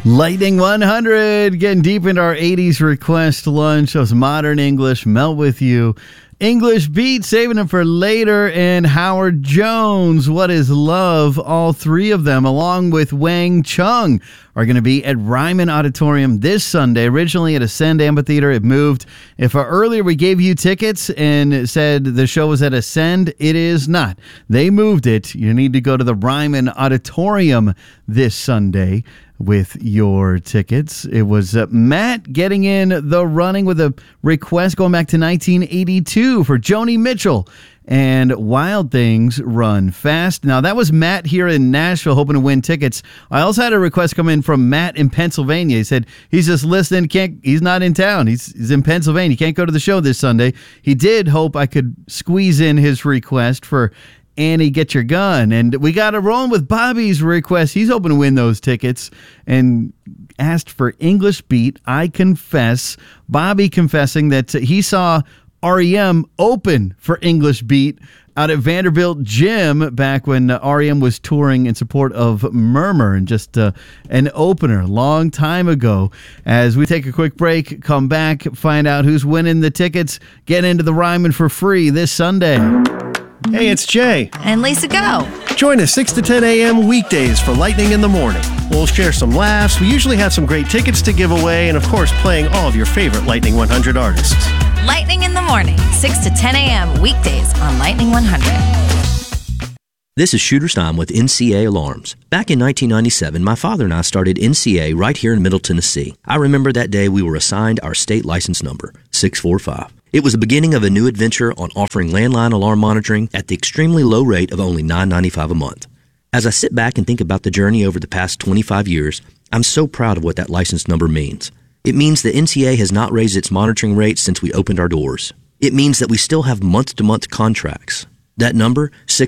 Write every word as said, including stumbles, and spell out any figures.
Lightning one hundred, getting deep into our eighties request lunch of modern English, Melt With You. English Beat, saving it for later, and Howard Jones, What Is Love? All three of them, along with Wang Chung, are going to be at Ryman Auditorium this Sunday. Originally at Ascend Amphitheater, it moved. If uh, earlier we gave you tickets and said the show was at Ascend, it is not. They moved it. You need to go to the Ryman Auditorium this Sunday with your tickets. It was uh, Matt getting in the running with a request going back to nineteen eighty-two for Joni Mitchell and Wild Things Run Fast. Now, that was Matt here in Nashville hoping to win tickets. I also had a request come in from Matt in Pennsylvania. He said he's just listening. Can't, he's not in town. He's, he's in Pennsylvania. He can't go to the show this Sunday. He did hope I could squeeze in his request for Annie, Get Your Gun. And we got to roll with Bobby's request. He's hoping to win those tickets and asked for English Beat, I Confess. Bobby confessing that he saw R E M open for English Beat out at Vanderbilt Gym back when R E M was touring in support of Murmur, and just uh, an opener a long time ago. As we take a quick break, come back, find out who's winning the tickets, get into the Ryman for free this Sunday. Hey, it's Jay. And Lisa Go. Join us six to ten a.m. weekdays for Lightning in the Morning. We'll share some laughs. We usually have some great tickets to give away, and of course, playing all of your favorite Lightning one hundred artists. Lightning in the Morning, six to ten a.m. weekdays on Lightning one hundred. This is Shooter Stein with N C A Alarms. Back in nineteen ninety-seven, my father and I started N C A right here in Middle Tennessee. I remember that day we were assigned our state license number, six four five. It was the beginning of a new adventure on offering landline alarm monitoring at the extremely low rate of only nine ninety-five a month. As I sit back and think about the journey over the past twenty-five years, I'm so proud of what that license number means. It means that N C A has not raised its monitoring rates since we opened our doors. It means that we still have month-to-month contracts. That number, six